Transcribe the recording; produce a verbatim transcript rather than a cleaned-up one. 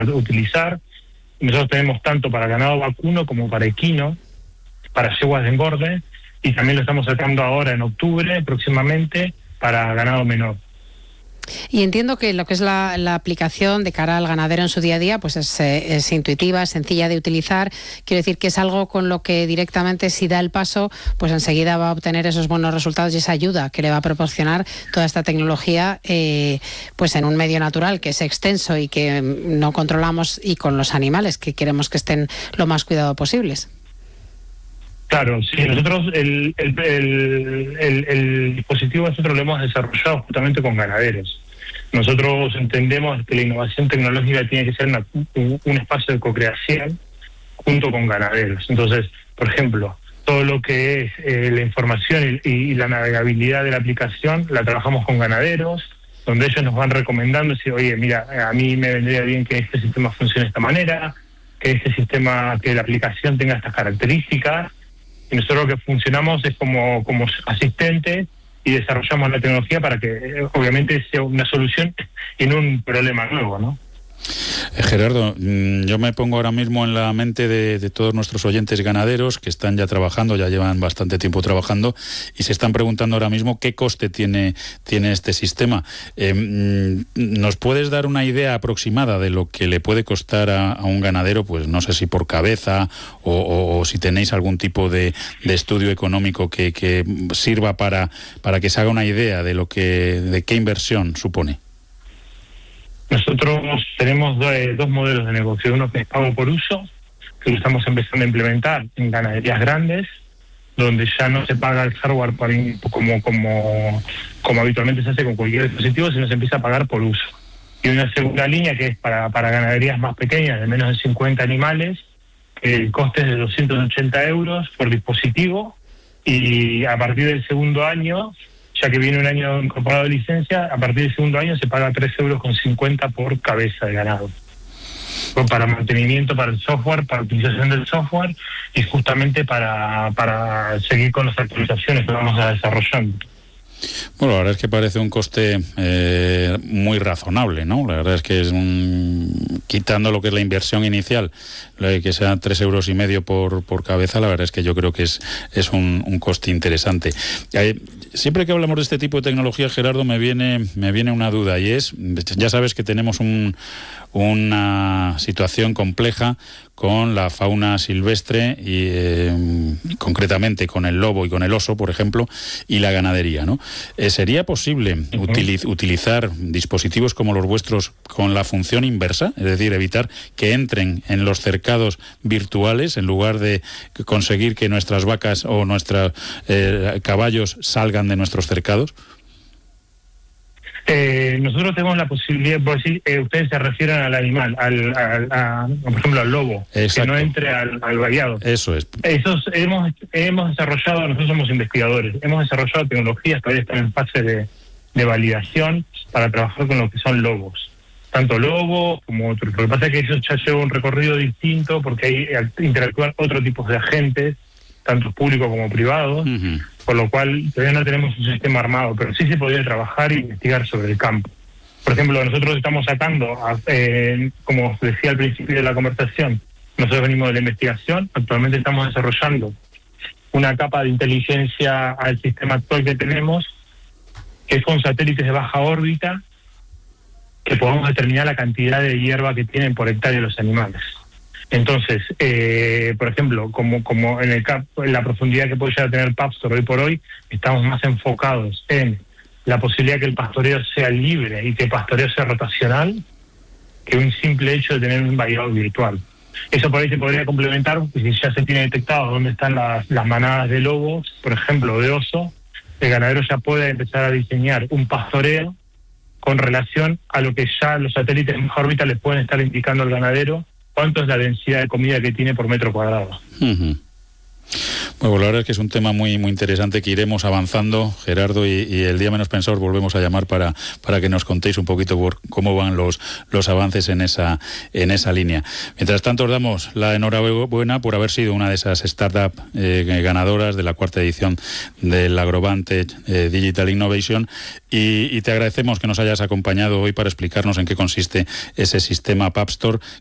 utilizar. Nosotros tenemos tanto para ganado vacuno como para equino, para yeguas de engorde, y también lo estamos sacando ahora en octubre próximamente para ganado menor. Y entiendo que lo que es la, la aplicación de cara al ganadero en su día a día, pues es, es intuitiva, es sencilla de utilizar. Quiero decir que es algo con lo que directamente, si da el paso, pues enseguida va a obtener esos buenos resultados y esa ayuda que le va a proporcionar toda esta tecnología, eh, pues en un medio natural que es extenso y que no controlamos, y con los animales que queremos que estén lo más cuidado posibles. Claro, sí, nosotros el, el, el, el, el dispositivo nosotros lo hemos desarrollado justamente con ganaderos. Nosotros entendemos que la innovación tecnológica tiene que ser una, un, un espacio de co-creación junto con ganaderos. Entonces, por ejemplo, todo lo que es eh, la información y, y la navegabilidad de la aplicación la trabajamos con ganaderos, donde ellos nos van recomendando, si, oye, mira, a mí me vendría bien que este sistema funcione de esta manera, que este sistema, que la aplicación tenga estas características. Y nosotros lo que funcionamos es como, como asistente y desarrollamos la tecnología para que eh, obviamente sea una solución y no un problema nuevo, ¿no? Eh, Gerardo, yo me pongo ahora mismo en la mente de, de todos nuestros oyentes ganaderos que están ya trabajando, ya llevan bastante tiempo trabajando y se están preguntando ahora mismo qué coste tiene, tiene este sistema. Eh, ¿Nos puedes dar una idea aproximada de lo que le puede costar a, a un ganadero? Pues no sé si por cabeza o, o, o si tenéis algún tipo de, de estudio económico que, que sirva para, para que se haga una idea de lo que, de qué inversión supone. Nosotros tenemos dos, dos modelos de negocio. Uno que es pago por uso, que lo estamos empezando a implementar en ganaderías grandes, donde ya no se paga el hardware para, como, como, como habitualmente se hace con cualquier dispositivo, sino se empieza a pagar por uso. Y una segunda línea que es para, para ganaderías más pequeñas, de menos de cincuenta animales, que el coste es de doscientos ochenta euros por dispositivo, y a partir del segundo año, ya que viene un año incorporado de licencia, a partir del segundo año se paga tres euros con cincuenta por cabeza de ganado. Para mantenimiento, para el software, para utilización del software y justamente para, para seguir con las actualizaciones que vamos a desarrollando. Bueno, la verdad es que parece un coste eh, muy razonable, ¿no? La verdad es que es un, quitando lo que es la inversión inicial, lo de que sean tres euros y medio por, por cabeza, la verdad es que yo creo que es, es un, un coste interesante. Eh, siempre que hablamos de este tipo de tecnología, Gerardo, me viene, me viene una duda, y es, ya sabes que tenemos un, una situación compleja con la fauna silvestre y eh, concretamente con el lobo y con el oso, por ejemplo, y la ganadería, ¿no? Eh, ¿Sería posible uh-huh. utiliz- utilizar dispositivos como los vuestros con la función inversa? Es decir, evitar que entren en los cercados virtuales en lugar de conseguir que nuestras vacas o nuestros eh, caballos salgan de nuestros cercados. Eh, nosotros tenemos la posibilidad, por decir, eh, ustedes se refieren al animal, al, al a, por ejemplo, al lobo, Exacto. que no entre al, al vallado. Eso es. Esos, hemos, hemos desarrollado, nosotros somos investigadores, hemos desarrollado tecnologías que todavía están en fase de, de validación para trabajar con lo que son lobos. Tanto lobos como otros. Lo que pasa es que eso ya lleva un recorrido distinto porque ahí interactúan otros tipos de agentes, tanto públicos como privados. Uh-huh. Por lo cual todavía no tenemos un sistema armado, pero sí se podría trabajar e investigar sobre el campo. Por ejemplo, nosotros estamos sacando, eh, como decía al principio de la conversación, nosotros venimos de la investigación, actualmente estamos desarrollando una capa de inteligencia al sistema actual que tenemos, que es con satélites de baja órbita, que podamos determinar la cantidad de hierba que tienen por hectárea los animales. Entonces, eh, por ejemplo, como como en el cap, en la profundidad que puede llegar a tener Pastor hoy por hoy, estamos más enfocados en la posibilidad que el pastoreo sea libre y que el pastoreo sea rotacional, que un simple hecho de tener un vallado virtual. Eso por ahí se podría complementar, si ya se tiene detectado dónde están las, las manadas de lobos, por ejemplo, o de oso, el ganadero ya puede empezar a diseñar un pastoreo con relación a lo que ya los satélites en baja órbita le pueden estar indicando al ganadero cuánto es la densidad de comida que tiene por metro cuadrado. Uh-huh. Bueno, la verdad es que es un tema muy muy interesante que iremos avanzando, Gerardo, y, y el día menos pensado volvemos a llamar para, para que nos contéis un poquito por cómo van los, los avances en esa, en esa línea. Mientras tanto, os damos la enhorabuena por haber sido una de esas startups eh, ganadoras de la cuarta edición del Agrovantech eh, Digital Innovation y, y te agradecemos que nos hayas acompañado hoy para explicarnos en qué consiste ese sistema PubStore